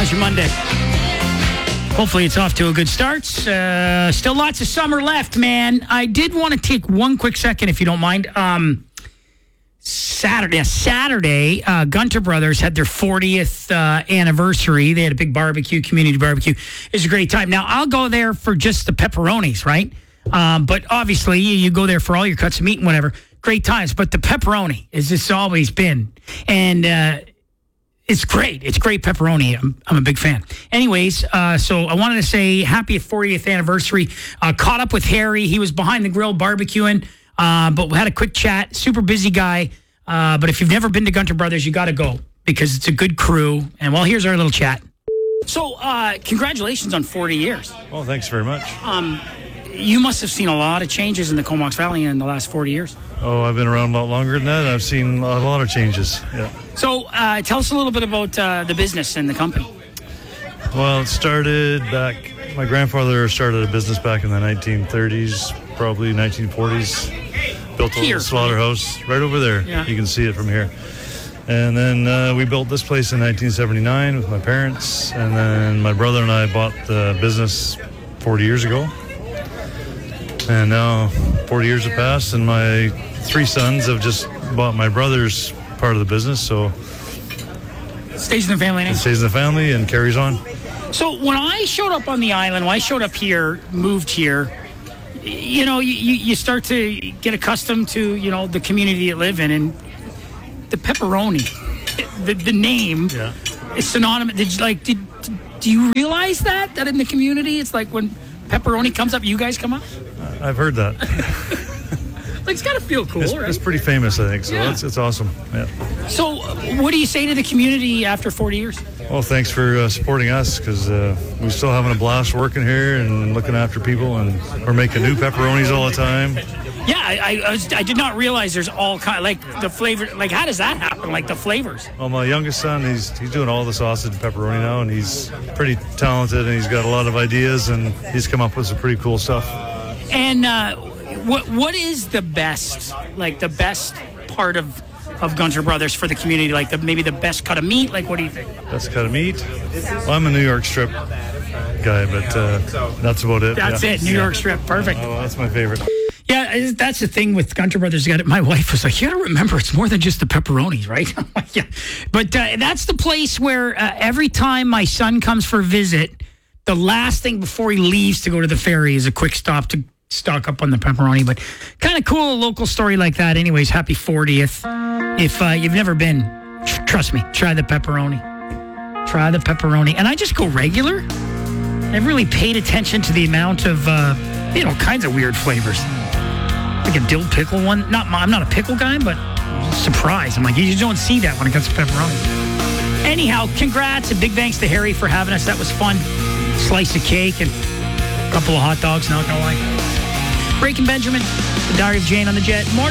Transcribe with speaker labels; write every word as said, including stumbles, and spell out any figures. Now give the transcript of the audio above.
Speaker 1: How's your Monday? Hopefully it's off to a good start. Uh, still lots of summer left, man. I did want to take one quick second, if you don't mind. Um, Saturday, Saturday, uh, Gunter Brothers had their fortieth uh, anniversary. They had a big barbecue, community barbecue. It was a great time. Now, I'll go there for just the pepperonis, right? Um, but obviously, you, you go there for all your cuts of meat and whatever. Great times. But the pepperoni, as it's always been. And uh, it's great. It's great pepperoni. I'm, I'm a big fan. Anyways, uh, so I wanted to say happy fortieth anniversary. Uh, caught up with Harry. He was behind the grill barbecuing. Uh, but we had a quick chat. Super busy guy. Uh, but if you've never been to Gunter Brothers, you got to go because it's a good crew. And well, here's our little chat. So, uh, congratulations on forty years.
Speaker 2: Well, thanks very much.
Speaker 1: Um, you must have seen a lot of changes in the Comox Valley in the last forty years.
Speaker 2: Oh, I've been around a lot longer than that. I've seen a lot of changes. Yeah.
Speaker 1: So, uh, tell us a little bit about uh, the business and the company.
Speaker 2: Well, it started back. My grandfather started a business back in the nineteen thirties, probably nineteen forties. Built a
Speaker 1: Here.
Speaker 2: little slaughterhouse right over there.
Speaker 1: Yeah.
Speaker 2: You can see it from here. And then uh, we built this place in nineteen seventy-nine with my parents. And then my brother and I bought the business forty years ago. And now forty years have passed, and my three sons have just bought my brother's part of the business. So
Speaker 1: Stays in the family name.
Speaker 2: it stays in the family and carries on.
Speaker 1: So when I showed up on the island, when I showed up here, moved here, you know, you, you start to get accustomed to, you know, the community you live in, and the pepperoni, the, the name
Speaker 2: Yeah.
Speaker 1: is synonymous. Did you, like, did, do you realize that, that in the community, it's like when pepperoni comes up, you guys come up?
Speaker 2: I've heard that.
Speaker 1: Like, it's got to feel cool,
Speaker 2: It's,
Speaker 1: right?
Speaker 2: it's pretty famous, I think. So
Speaker 1: Yeah.
Speaker 2: it's, it's awesome. Yeah.
Speaker 1: So what do you say to the community after forty years?
Speaker 2: Well, thanks for uh, supporting us because uh, we're still having a blast working here and looking after people, and we're making new pepperonis all the time.
Speaker 1: Yeah, I I, I, was, I did not realize there's all kind like the flavor. Like, how does that happen? Like the flavors.
Speaker 2: Well, my youngest son, he's he's doing all the sausage and pepperoni now, and he's pretty talented, and he's got a lot of ideas, and he's come up with some pretty cool stuff.
Speaker 1: And uh, what what is the best, like the best part of of Gunter Brothers for the community? Like the maybe the best cut of meat. Like, what do you think?
Speaker 2: That's cut of meat. Well, I'm a New York strip guy, but uh, that's about it.
Speaker 1: That's
Speaker 2: yeah.
Speaker 1: it. New
Speaker 2: Yeah.
Speaker 1: York strip. Perfect.
Speaker 2: Oh, that's my favorite.
Speaker 1: Yeah, that's the thing with Gunter Brothers. Got it. My wife was like, "You got to remember, it's more than just the pepperonis, right?" I'm like, yeah, but uh, that's the place where uh, every time my son comes for a visit, the last thing before he leaves to go to the ferry is a quick stop to stock up on the pepperoni. But kind of cool, a local story like that. Anyways, happy fortieth. If uh, you've never been, tr- trust me, try the pepperoni. Try the pepperoni. And I just go regular. I've really paid attention to the amount of, uh, you know, kinds of weird flavors. Like a dill pickle one. Not my, I'm not a pickle guy, but I'm surprised. I'm like, you just don't see that when it comes to pepperoni. Anyhow, congrats and big thanks to Harry for having us. That was fun. Slice of cake and a couple of hot dogs, not gonna lie. Breaking Benjamin, the Diary of Jane on the Jet. Morning.